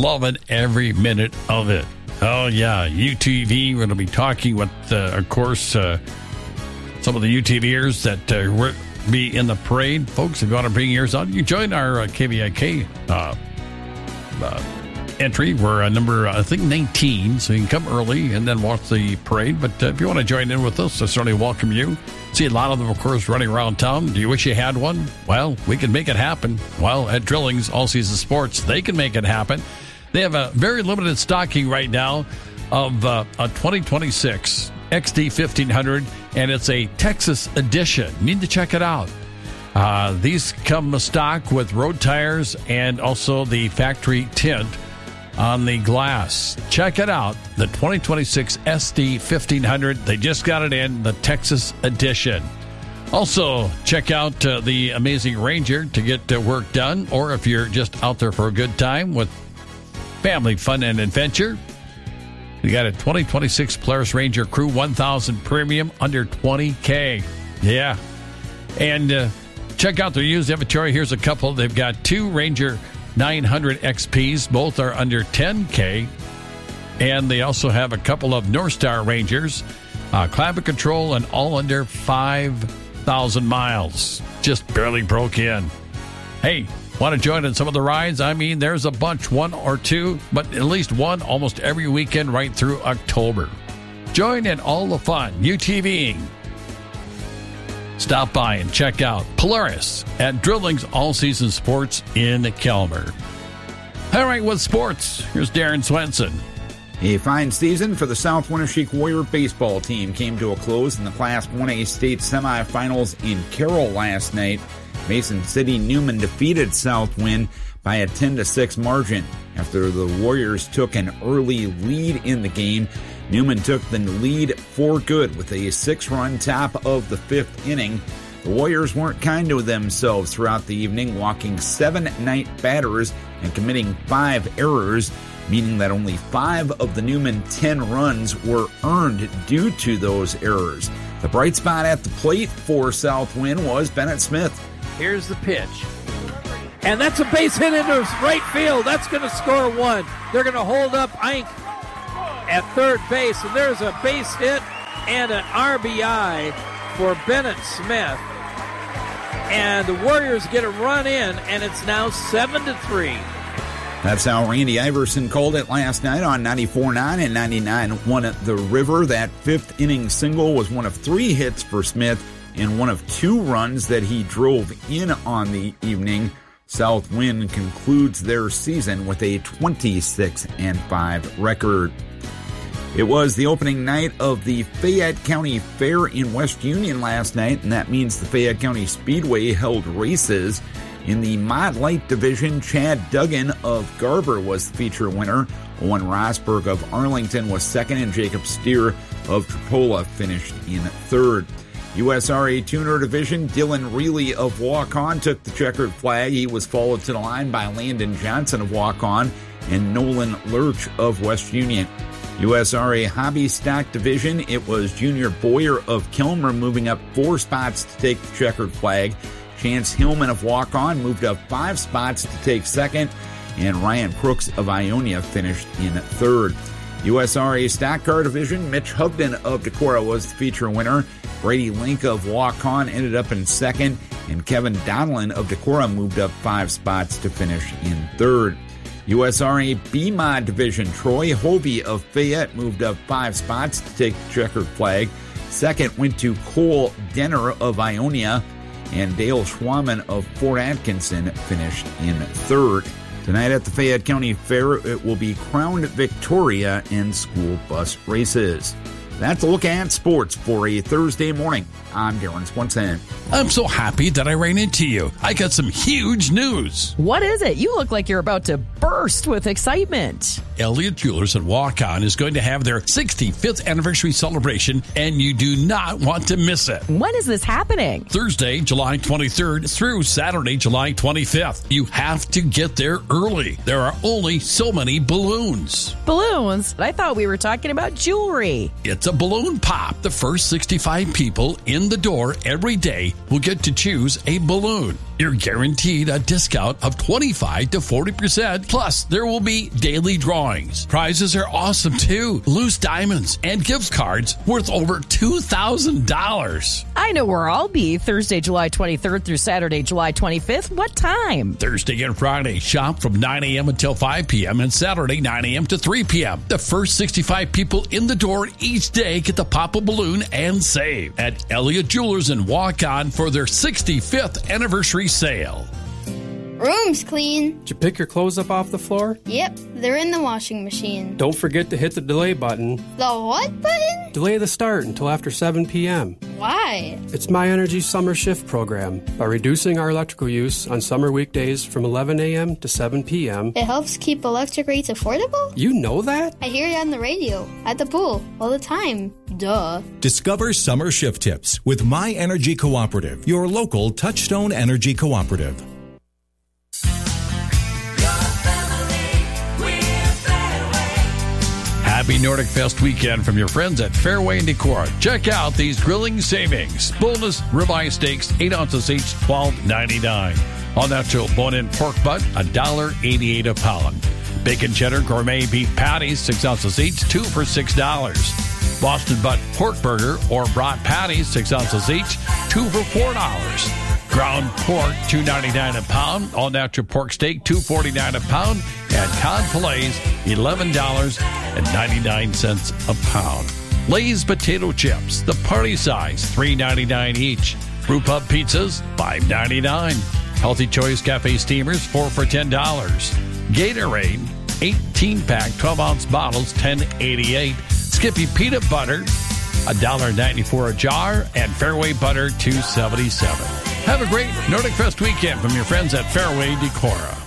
Loving every minute of it. Oh, yeah. UTV. We're going to be talking with, of course, some of the UTVers that will be in the parade. Folks, if you want to bring yours out, you join our KVIK entry. We're number, I think, 19, so you can come early and then watch the parade. But if you want to join in with us, I certainly welcome you. See a lot of them, of course, running around town. Do you wish you had one? Well, we can make it happen. Well, at Drillings All Season Sports, they can make it happen. They have a very limited stocking right now of a 2026 XD 1500, and it's a Texas edition. You need to check it out. These come stock with road tires and also the factory tint on the glass. Check it out, the 2026 SD 1500. They just got it in, the Texas edition. Also, check out the amazing Ranger to get work done, or if you're just out there for a good time with family fun and adventure, we got a 2026 Polaris Ranger Crew 1000 Premium under $20K. Yeah. And check out their used inventory. Here's a couple. They've got two Ranger 900 XPs. Both are under $10K. And they also have a couple of North Star Rangers, climate control, and all under 5,000 miles. Just barely broke in. Hey, want to join in some of the rides? I mean, there's a bunch, one or two, but at least one almost every weekend right through October. Join in all the fun, UTVing. Stop by and check out Polaris at Drillings All Season Sports in Kelmer. All right, with sports, here's Darren Swenson. A fine season for the South Winneshiek Warrior baseball team came to a close in the Class 1A state semifinals in Carroll last night. Mason City Newman defeated Southwind by a 10-6 margin. After the Warriors took an early lead in the game, Newman took the lead for good with a 6-run top of the fifth inning. The Warriors weren't kind to themselves throughout the evening, walking 7 night batters and committing 5 errors, meaning that only 5 of the Newman 10 runs were earned due to those errors. The bright spot at the plate for Southwind was Bennett Smith. Here's the pitch. And that's a base hit into right field. That's going to score 1. They're going to hold up Ike at third base. And there's a base hit and an RBI for Bennett Smith. And the Warriors get a run in, and it's now 7-3. That's how Randy Iverson called it last night on 94.9 and 99.1 at the River. That fifth inning single was one of 3 hits for Smith and one of 2 runs that he drove in on the evening. Southwind concludes their season with a 26-5 record. It was the opening night of the Fayette County Fair in West Union last night, and that means the Fayette County Speedway held races. In the Mod Light division, Chad Duggan of Garber was the feature winner. Owen Rosberg of Arlington was second, and Jacob Steer of Tripola finished in third. USRA Tuner Division, Dylan Reilly of Waukon took the checkered flag. He was followed to the line by Landon Johnson of Waukon and Nolan Lurch of West Union. USRA Hobby Stock Division, it was Junior Boyer of Kilmer moving up 4 spots to take the checkered flag. Chance Hillman of Waukon moved up 5 spots to take second, and Ryan Crooks of Ionia finished in third. USRA Stock Car Division, Mitch Hugden of Decorah was the feature winner. Brady Link of Waukon ended up in second, and Kevin Donlin of Decorah moved up 5 spots to finish in third. USRA B-Mod Division, Troy Hovey of Fayette moved up 5 spots to take the checkered flag. Second went to Cole Denner of Ionia, and Dale Schwaman of Fort Atkinson finished in third. Tonight at the Fayette County Fair, it will be Crowned Victoria and school bus races. That's a look at sports for a Thursday morning. I'm Darren Swenson. I'm so happy that I ran into you. I got some huge news. What is it? You look like you're about to burst with excitement. Elliott Jewelers at Waukon is going to have their 65th anniversary celebration, and you do not want to miss it. When is this happening? Thursday, July 23rd through Saturday, July 25th. You have to get there early. There are only so many balloons. Balloons? I thought we were talking about jewelry. It's It's a balloon pop. The first 65 people in the door every day will get to choose a balloon. You're guaranteed a discount of 25 to 40%. Plus, there will be daily drawings. Prizes are awesome too. Loose diamonds and gift cards worth over $2,000. I know where I'll be Thursday, July 23rd through Saturday, July 25th. What time? Thursday and Friday, shop from 9 a.m. until 5 p.m. and Saturday, 9 a.m. to 3 p.m. The first 65 people in the door each day get to pop a balloon and save at Elliott Jewelers and Walk On for their 65th anniversary sale. Room's clean. Did you pick your clothes up off the floor? Yep, they're in the washing machine. Don't forget to hit the delay button. The what button? Delay the start until after 7 p.m. Why? It's My Energy Summer Shift program. By reducing our electrical use on summer weekdays from 11 a.m. to 7 p.m. It helps keep electric rates affordable? You know that? I hear it on the radio, at the pool, all the time. Duh. Discover summer shift tips with My Energy Cooperative, your local Touchstone Energy Cooperative. Happy Nordic Fest weekend from your friends at Fairway Decor. Check out these grilling savings. Boneless ribeye steaks, 8 ounces each, $12.99. All natural bone-in pork butt, $1.88 a pound. Bacon cheddar gourmet beef patties, 6 ounces each, 2 for $6. Boston butt pork burger or brat patties, 6 ounces each, 2 for $4. Ground pork, $2.99 a pound. All natural pork steak, $2.49 a pound. And cod fillets, $11.99 a pound. Lay's potato chips, the party size, $3.99 each. Brew Pub pizzas, $5.99. Healthy Choice Cafe steamers, 4 for $10. Gatorade, 18-pack, 12-ounce bottles, $10.88. Skippy peanut butter, $1.94 a jar. And Fairway butter, $2.77. Have a great Nordic Fest weekend from your friends at Fairway Decor.